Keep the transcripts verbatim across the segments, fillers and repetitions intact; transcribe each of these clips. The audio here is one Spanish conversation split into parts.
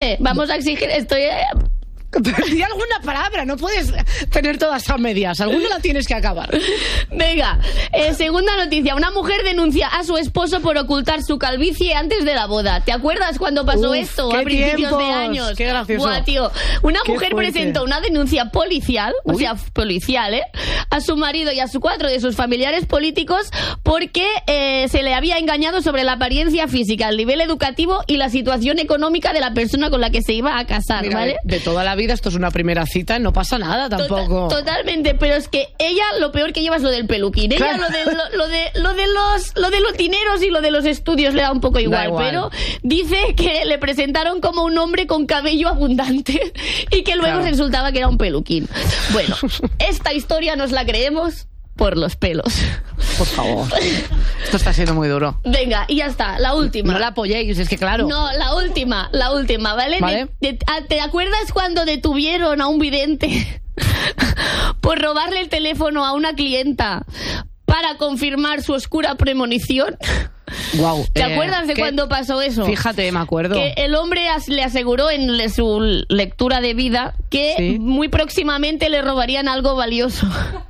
Vale, vamos a exigir, estoy... Eh... Di alguna palabra, no puedes tener todas a medias, alguna la tienes que acabar. Venga, eh, segunda noticia. Una mujer denuncia a su esposo por ocultar su calvicie antes de la boda. ¿Te acuerdas cuando pasó Uf, esto qué a principios tiempos, de años? Qué gracioso. Buah, tío. Una Qué mujer fuerte. presentó una denuncia policial, Uy. o sea, policial, ¿eh? A su marido y a su cuatro de sus familiares políticos porque eh, se le había engañado sobre la apariencia física, el nivel educativo y la situación económica de la persona con la que se iba a casar, Mira, ¿vale? de, de toda la vida esto es una primera cita, no pasa nada tampoco. Tota- totalmente, pero es que ella lo peor que lleva es lo del peluquín. Ella Claro. lo de lo, lo de lo de los lo de los dineros y lo de los estudios le da un poco igual, igual. pero dice que le presentaron como un hombre con cabello abundante y que luego Claro. resultaba que era un peluquín. Bueno, esta historia nos la creemos por los pelos. Por favor. Esto está siendo muy duro. Venga, y ya está, la última. No la apoyéis, es que claro. No, la última, la última, ¿vale? Vale. De- de- ah, ¿Te acuerdas cuando detuvieron a un vidente por robarle el teléfono a una clienta para confirmar su oscura premonición? Wow. ¿Te acuerdas de cuándo pasó eso? Fíjate, me acuerdo. Que el hombre as- le aseguró en le- su lectura de vida que Sí. muy próximamente le robarían algo valioso.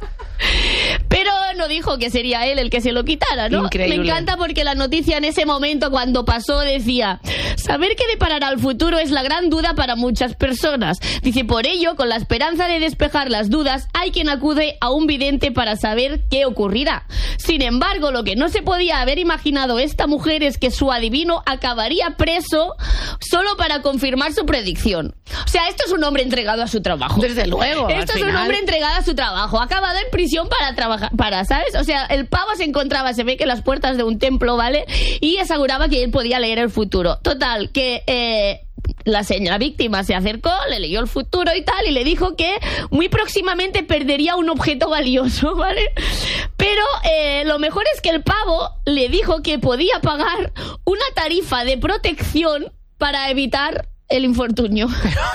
Pero no dijo que sería él el que se lo quitara, ¿no? Increíble. Me encanta porque la noticia en ese momento, cuando pasó, decía: saber qué deparará el futuro es la gran duda para muchas personas. Dice, por ello, con la esperanza de despejar las dudas, hay quien acude a un vidente para saber qué ocurrirá. Sin embargo, lo que no se podía haber imaginado esta mujer es que su adivino acabaría preso solo para confirmar su predicción. O sea, esto es un hombre entregado a su trabajo. Desde luego. al Esto es un final. hombre entregado a su trabajo. Ha acabado en prisión para trabajar, para, ¿sabes? O sea, el pavo se encontraba, se ve que en las puertas de un templo, ¿vale? Y aseguraba que él podía leer el futuro. Total, que eh, la señora víctima se acercó, le leyó el futuro y tal, y le dijo que muy próximamente perdería un objeto valioso, ¿vale? Pero eh, lo mejor es que el pavo le dijo que podía pagar una tarifa de protección para evitar el infortunio.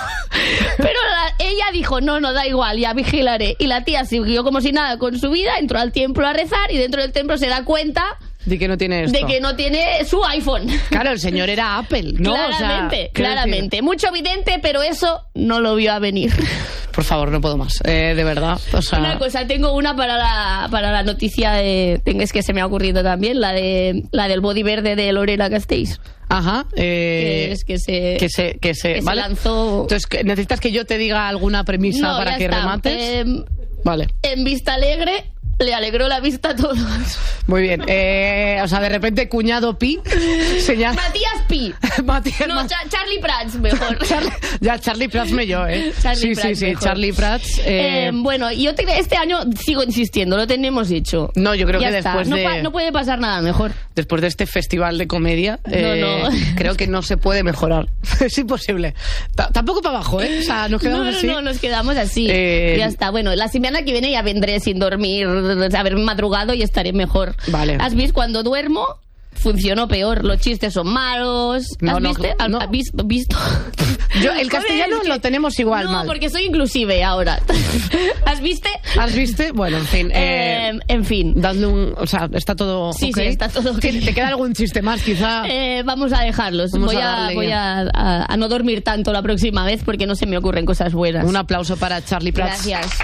Pero la, ella dijo, no, no, da igual, ya vigilaré. Y la tía siguió como si nada con su vida, entró al templo a rezar y dentro del templo se da cuenta De que no tiene esto. de que no tiene su iPhone. Claro, el señor era Apple, ¿no? Claramente, O sea, quiero claramente. decir, Mucho evidente, pero eso no lo vio a venir. por favor, no puedo más. Eh, de verdad. O sea, Una cosa, tengo una para la, para la noticia de... Es que se me ha ocurrido también, la de la del body verde de Lorena Castells. Ajá. Eh, Que es que se... que se, que se, que se ¿vale? lanzó... Entonces, ¿que- ¿necesitas que yo te diga alguna premisa No, para ya que está. remates? Eh, Vale. en Vista Alegre le alegró la vista a todos. Muy bien. Eh, o sea, de repente, cuñado Pi señala... Matías Pi. Matías No, Ma- Cha- Charlie Prats, mejor. Charlie- ya, Charlie Prats me yo, ¿eh? Charlie sí, Prats sí, sí, mejor. Charlie Prats. Eh, Eh, bueno, yo te- este año sigo insistiendo, lo tenemos hecho. No, yo creo Ya que está. después no, de- pa- no puede pasar nada mejor. después de este festival de comedia, eh, No, no. creo que no se puede mejorar. Es imposible. Ta- tampoco para abajo, ¿eh? O sea, nos quedamos No, no, así. no, nos quedamos así. Eh, Ya está. Bueno, la semana que viene ya vendré sin dormir, haber madrugado y estaré mejor. Vale. ¿Has visto? Cuando duermo, funcionó peor. Los chistes son malos. No, ¿Has no, visto? no. ¿Has visto? visto? Yo, el castellano Joder, es lo tenemos igual no, mal. porque soy inclusive ahora. ¿Has visto? ¿Has visto? Bueno, en fin. Eh, Eh, en fin. Dadle un... O sea, está todo Sí, ok. sí, está todo ok. ¿Te, te queda algún chiste más, quizá? Eh, vamos a dejarlos. Vamos voy a a, darle. voy a, a- a no dormir tanto la próxima vez porque no se me ocurren cosas buenas. Un aplauso para Charlie Prats. Gracias.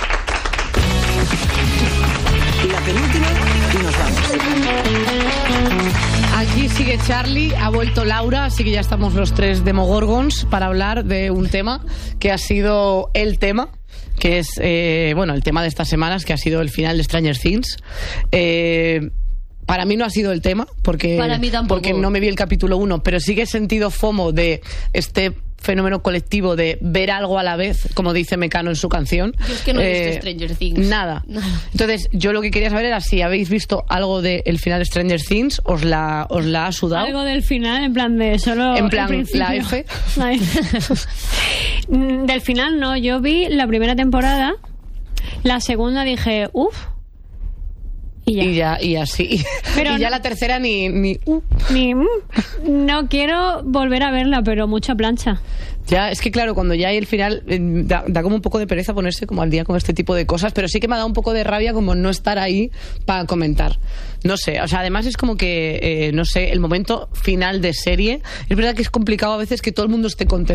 La penúltima y nos vamos. Aquí sigue Charlie, ha vuelto Laura, así que ya estamos los tres Demogorgons para hablar de un tema que ha sido el tema, que es, eh, bueno, el tema de estas semanas, que ha sido el final de Stranger Things. Eh, para mí no ha sido el tema, porque, Para mí tampoco. porque no me vi el capítulo uno, pero sí que he sentido FOMO de este fenómeno colectivo de ver algo a la vez, como dice Mecano en su canción. Yo es que no he visto Eh, Stranger Things. Nada. Nada. Entonces, yo lo que quería saber era si habéis visto algo del final de Stranger Things, ¿os la, os la ha sudado? Algo del final, en plan de solo. En plan, el principio. la F. La F. Mm, Del final no, yo vi la primera temporada, la segunda dije, uff. Y ya. Y ya, y así. Pero y ya no- la tercera ni... ni uh. Ni, mm, no quiero volver a verla, pero mucha plancha. Ya, es que claro, cuando ya hay el final, eh, da, da como un poco de pereza ponerse como al día con este tipo de cosas, pero sí que me ha dado un poco de rabia como no estar ahí para comentar. No sé, o sea, además es como que, eh, no sé, el momento final de serie, es verdad que es complicado a veces que todo el mundo esté contento.